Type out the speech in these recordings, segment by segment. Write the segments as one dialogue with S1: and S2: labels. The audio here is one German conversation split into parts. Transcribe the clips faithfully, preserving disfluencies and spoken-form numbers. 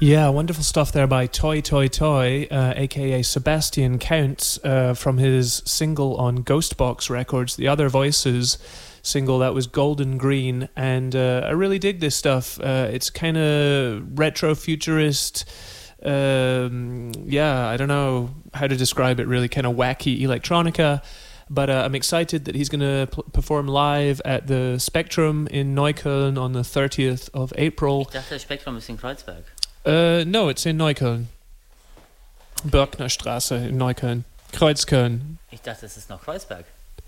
S1: Yeah, wonderful stuff there by Toy Toy Toy, uh, aka Sebastian Counts, uh, from his single on Ghostbox Records, The Other Voices single that was Golden Green, and uh, I really dig this stuff. Uh, it's kind of retro futurist. Um, yeah, I don't know how to describe it. Really, kind of wacky electronica. But uh, I'm excited that he's going to p- perform live at the Spectrum in Neukölln on the thirtieth of April.
S2: Ich dachte, das Spektrum ist in Kreuzberg.
S1: Uh, no, it's in Neukölln. Börkner Straße in Neukölln. Kreuzköln.
S2: Ich dachte, es ist noch Kreuzberg.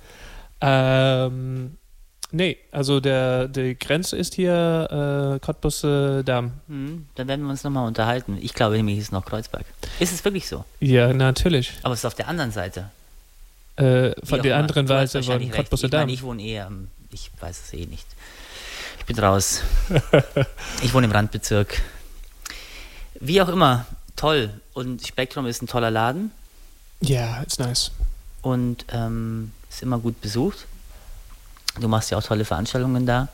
S1: Ähm, nee, also der, die Grenze ist hier äh, Cottbusse Damm.
S2: Hm, dann werden wir uns nochmal unterhalten. Ich glaube nämlich, es ist noch Kreuzberg. Ist es wirklich so?
S1: Ja, natürlich.
S2: Aber es ist auf der anderen Seite.
S1: Äh, von der anderen
S2: Du hast
S1: Seite von
S2: wahrscheinlich recht.
S1: Cottbusse
S2: Ich
S1: Damm.
S2: meine, ich wohne eher, am- ich weiß es eh nicht. Ich bin raus. Ich wohne im Randbezirk. Wie auch immer, toll. Und Spektrum ist ein toller Laden
S1: Yeah, it's nice.
S2: und ähm, ist immer gut besucht. Du machst ja auch tolle Veranstaltungen da.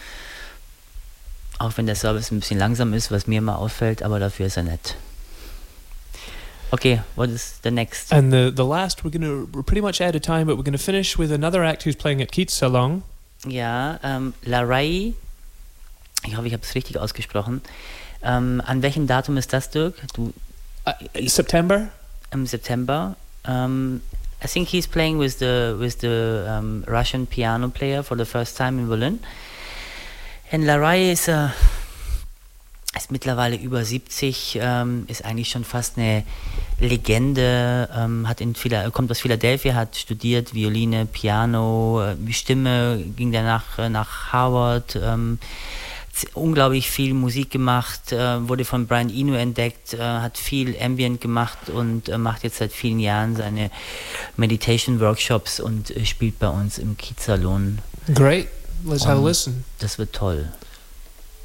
S2: Auch wenn der Service ein bisschen langsam ist, was mir immer auffällt, aber dafür ist er nett. Okay, what is the next?
S1: And the the last, we're gonna we're pretty much out of time, but we're gonna finish with another act who's playing at Keats Salon.
S2: Ja, ähm, Larai, ich hoffe, ich habe es richtig ausgesprochen. Ähm, an welchem Datum ist das, Dirk? Du,
S1: Uh, September.
S2: Im September. Um, I think he's playing with the with the um, Russian piano player for the first time in Berlin. And Larai ist, äh, ist mittlerweile über siebzig, ähm, ist eigentlich schon fast eine Legende, ähm, hat in Phila- kommt aus Philadelphia, hat studiert Violine, Piano, äh, Stimme, ging danach äh, nach Harvard, ähm, hat unglaublich viel Musik gemacht, äh, wurde von Brian Eno entdeckt, äh, hat viel Ambient gemacht und äh, macht jetzt seit vielen Jahren seine Meditation-Workshops und äh, spielt bei uns im Keats Salon.
S1: Great. Let's have a
S2: Und
S1: listen.
S2: Das wird toll.